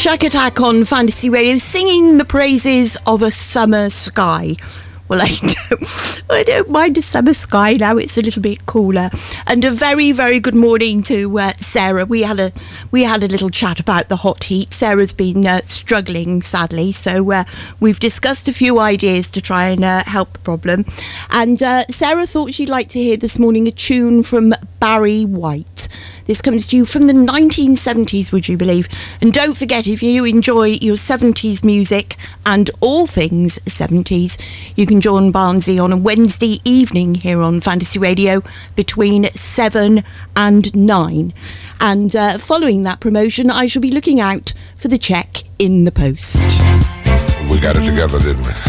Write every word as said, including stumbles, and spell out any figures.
Shack Attack on Fantasy Radio, singing the praises of a summer sky. Well, I don't, I don't mind a summer sky now. It's a little bit cooler. And a very, very good morning to uh, Sarah. We had a we had a little chat about the hot heat. Sarah's been uh, struggling, sadly. So uh, we've discussed a few ideas to try and uh, help the problem. And uh, Sarah thought she'd like to hear this morning a tune from Barry White. This comes to you from the nineteen seventies, would you believe? And don't forget, if you enjoy your seventies music and all things seventies, you can join Barnsley on a Wednesday evening here on Fantasy Radio between seven and nine. And uh, following that promotion, I shall be looking out for the cheque in the post. We got it together, didn't we?